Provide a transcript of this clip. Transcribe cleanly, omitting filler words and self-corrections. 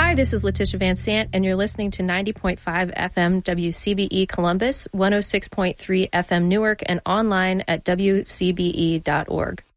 Hi, this is Letitia Van Sant, and you're listening to 90.5 FM WCBE Columbus, 106.3 FM Newark, and online at WCBE.org.